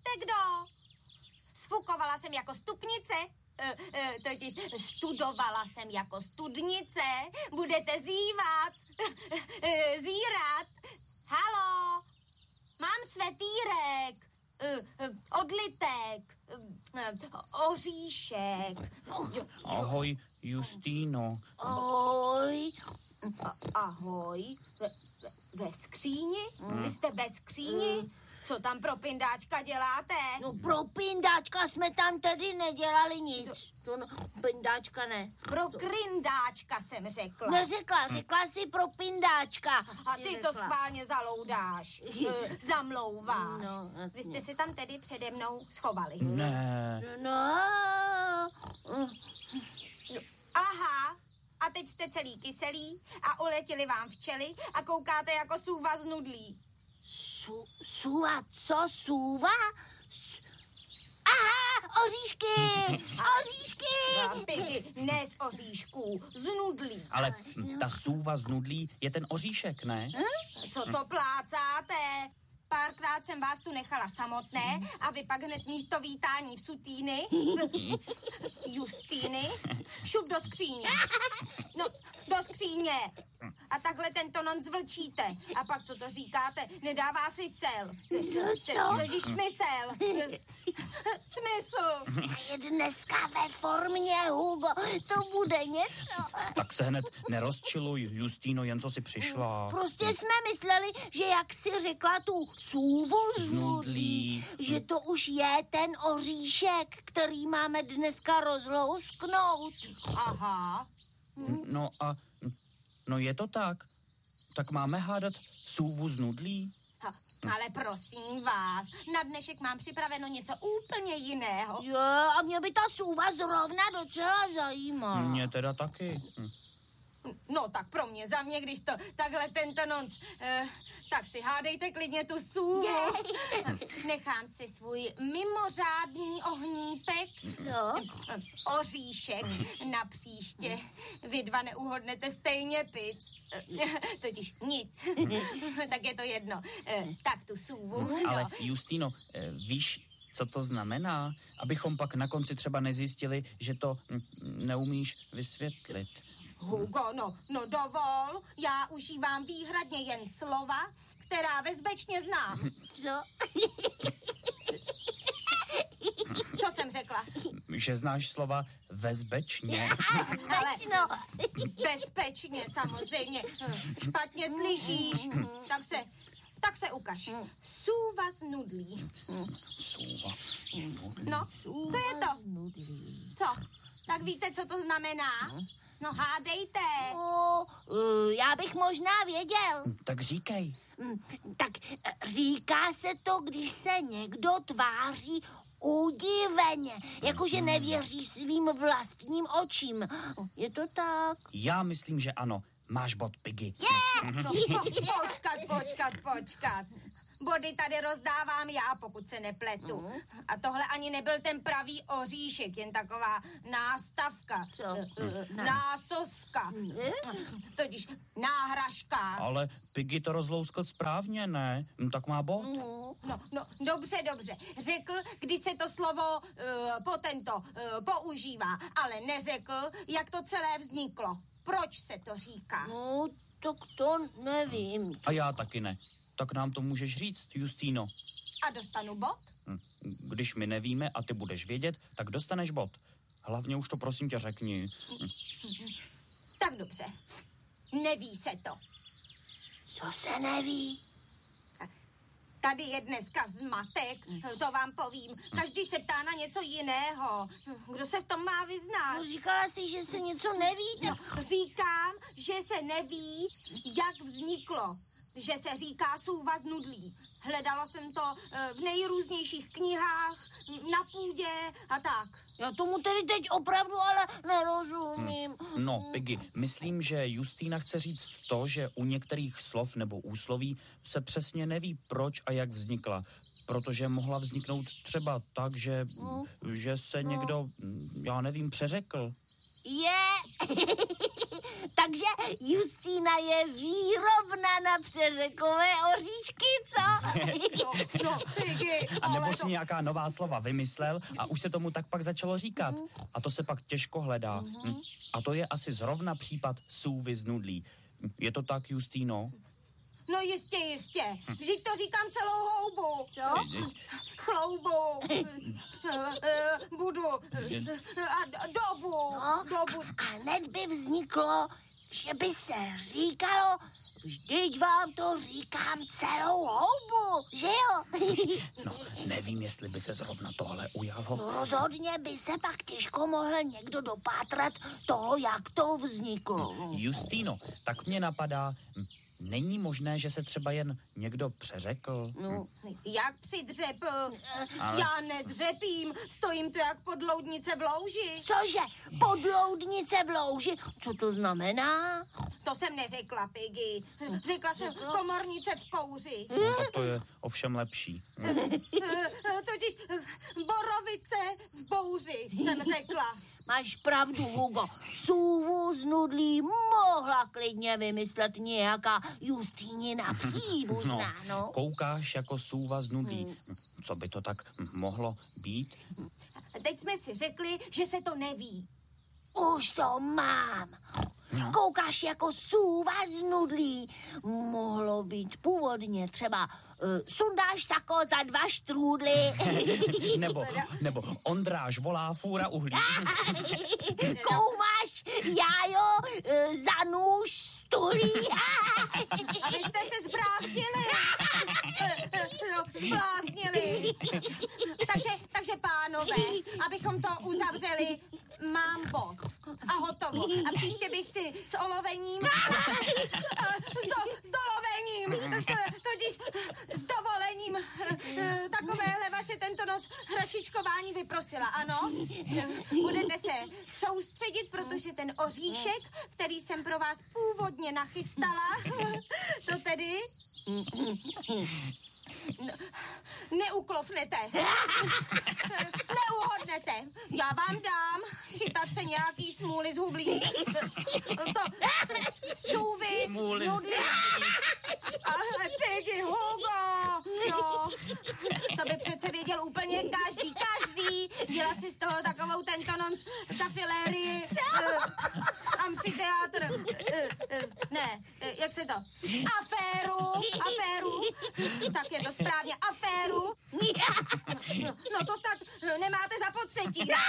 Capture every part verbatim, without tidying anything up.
kdo? Sfukovala jsem jako stupnice, e, e, totiž studovala jsem jako studnice. Budete zívat, e, zírat. Halo, mám svetýrek, e, e, odlitek, e, oříšek. Ahoj, Justýno. Ahoj. A, ahoj. Ve, ve, ve skříni? Hmm. Vy jste ve skříni? Hmm. Co tam pro pindáčka děláte? No pro pindáčka jsme tam tedy nedělali nic. To no, pindáčka ne. Pro kryndáčka jsem řekla. Neřekla, řekla si pro pindáčka. A ty to schválně zaloudáš. Zamlouváš. No, vy jste si tam tedy přede mnou schovali. Ne. No. Aha. A teď jste celý kyselí a uletěli vám včely a koukáte jako sůva z nudlí. Su, suva, co suva? S, aha, oříšky, oříšky. No, Piggy, ne z oříšků, z nudlí. Ale ta sůva z nudlí je ten oříšek, ne? Hm? Co to plácáte? Párkrát jsem vás tu nechala samotné a vy pak hned místo vítání v sutýny, Justýny, šup do skříně. No, do skříně. A takhle tento non zvlčíte. A pak co to říkáte? Nedává si sel. Co? Totiž smysl. Smysl. Je dneska ve formě, Hugo. To bude něco. Tak se hned nerozčiluj, Justýno, jen co si přišla. Prostě jsme mysleli, že jak si řekla tu sůvu z nudlí, že to už je ten oříšek, který máme dneska rozlousknout. Aha. No a... No je to tak. Tak máme hádat sůvu z nudlí? Ha, ale prosím vás, na dnešek mám připraveno něco úplně jiného. Jo, a mě by ta sůva zrovna docela zajímá. Mě teda taky. Hm. No tak pro mě, za mě, když to takhle tento nonc, eh, tak si hádejte klidně tu sůvu. Nechám si svůj mimořádný ohnípek, no. oříšek na příště. Vy dva neuhodnete stejně pic. Totiž nic. Tak je to jedno. Eh, tak tu sůvu. Hm, ale Justýno, eh, víš, co to znamená? Abychom pak na konci třeba nezjistili, že to hm, neumíš vysvětlit. Hugo, no, no dovol, já užívám výhradně jen slova, která bezpečně znám. Co? Co jsem řekla? Že znáš slova bezpečně. Ale bezpečně samozřejmě. Špatně slyšíš, tak se, tak se ukaž. Sůva z nudlí. Sůva z nudlí. No, co je to? Co? Tak víte, co to znamená? No hádejte. No, uh, já bych možná věděl. Tak říkej. Tak říká se to, když se někdo tváří udiveně, jakože nevěří svým vlastním očím. Je to tak? Já myslím, že ano. Máš bod, Piggy. Je! No, počkat, počkat, počkat. Body tady rozdávám já, pokud se nepletu. Mm. A tohle ani nebyl ten pravý oříšek, jen taková nástavka. Co? Uh, násoska. Mm. Totiž náhražka. Ale Piggy to rozlouskl správně, ne? Tak má bod. Mm. No, no, dobře, dobře. Řekl, kdy se to slovo uh, potento uh, používá, ale neřekl, jak to celé vzniklo. Proč se to říká? No, tak to nevím. A já taky ne. Tak nám to můžeš říct, Justýno. A dostanu bod? Když my nevíme a ty budeš vědět, tak dostaneš bod. Hlavně už to prosím tě řekni. Tak dobře. Neví se to. Co se neví? Tady je dneska zmatek, to vám povím. Každý se ptá na něco jiného. Kdo se v tom má vyznat? No, říkala jsi, že se něco neví. Tak... No, říkám, že se neví, jak vzniklo. Že se říká sůva z nudlí. Hledala jsem to v nejrůznějších knihách, na půdě a tak. Já tomu tedy teď opravdu ale nerozumím. Hmm. No, Piggy, myslím, že Justýna chce říct to, že u některých slov nebo úsloví se přesně neví, proč a jak vznikla. Protože mohla vzniknout třeba tak, že, no. že se někdo, já nevím, přeřekl. Je, Takže Justína je výrobna na přeřekové oříšky, co? No, no, Piggy, A nebo ale si to... nějaká nová slova vymyslel a už se tomu tak pak začalo říkat. A to se pak těžko hledá. Hm. A to je asi zrovna případ sůvy z nudlí. Je to tak, Justíno? No jistě, jistě. Vždyť to říkám celou houbu. Co? Chloubu. Budu. A dobu. No, Dobu. a hned by vzniklo, že by se říkalo, vždyť vám to říkám celou houbu, že jo? No, nevím, jestli by se zrovna tohle ujalo. No rozhodně by se pak těžko mohl někdo dopátrat toho, jak to vzniklo. Justýno, tak mě napadá, hm, není možné, že se třeba jen někdo přeřekl? No. Jak přidřepl? Ale- Já nedřepím. Stojím tu jak podloudnice v louži. Cože? Podloudnice v louži? Co to znamená? To jsem neřekla, Piggy. Řekla jsem komornice v kouři. No, tak to je ovšem lepší. Hm. Totiž borovice v bouři, jsem řekla. Máš pravdu, Hugo. Sůvu z nudlí mohla klidně vymyslet nějaká Justínina příbuzná, no. Koukáš jako sůva z nudlí. Co by to tak mohlo být? Teď jsme si řekli, že se to neví. Už to mám. No. Koukáš jako sůva z nudlí. Mohlo být původně třeba uh, sundáš sako za dva štrůdly. Nebo, nebo Ondráš volá fůra uhlí. Koumáš jájo uh, za nůž stulí. A vy jste se zbláznili. No, zbláznili. Takže, takže pánové, abychom to uzavřeli, mám bod. A hotovo. A příště bych si s olovením, s, do, s dolovením, totiž s dovolením takovéhle vaše tento nos hračičkování vyprosila, ano? Budete se soustředit, protože ten oříšek, který jsem pro vás původně nachystala, to tedy... No, neuklofnete. Neuhodnete. Já vám dám chytat se nějaký smůly z hublí. To sůvy. Smůly z nudlí. A Piggy, Hugo. No, to by přece věděl úplně každý, každý. Dělat si z toho takovou tento nonc kafilérii. Uh, amfiteátr. Uh, uh, ne, uh, jak se to? Aféru. Aféru. Tak je to správně. Aféru. No, no to snad nemáte zapotřebí, ne?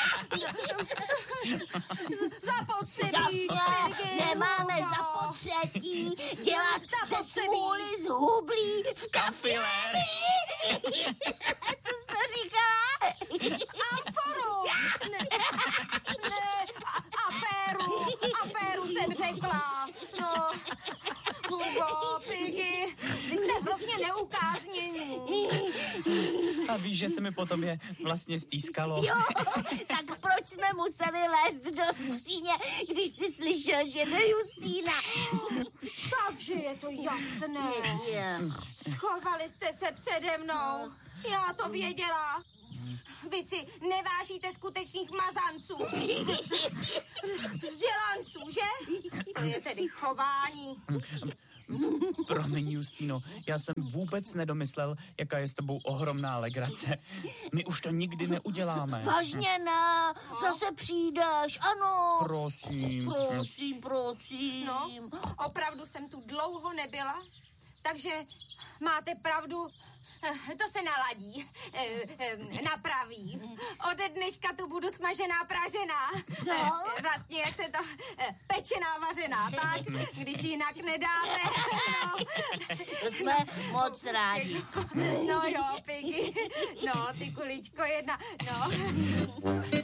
Z- Zapotřebí. Jasně, Piggy, nemáme Hugo. zapotřebí dělat ze Zapotřebí. smůly z hublí v Kafilér. Co jsi to říkala? Amforu. Ne, ne, a- aféru. Aféru jsem řekla. No, Hugo, Piggy, vy jste vlastně neukáznění. A víš, že se mi potom je vlastně stýskalo. Jo, tak proč jsme museli lézt do skříně, když jsi slyšel, že jde Justýna? Takže je to jasné. Je. Schovali jste se přede mnou. Já to věděla. Vy si nevážíte skutečných mazanců. Vzdělanců, že? To je tedy chování. Promiň, Justino, já jsem vůbec nedomyslel, jaká je s tebou ohromná legrace. My už to nikdy neuděláme. Vážně ne, zase přijdeš, ano. Prosím. Prosím, prosím. No, opravdu jsem tu dlouho nebyla, takže máte pravdu. Eh, To se naladí, eh, eh, napraví. Ode dneška tu budu smažená, pražená. Co? Eh, Vlastně, jak se to, eh, pečená, vařená, tak? Když jinak nedáte. No, To jsme moc rádi. no jo, Piggy, no, ty kuličko jedna, no.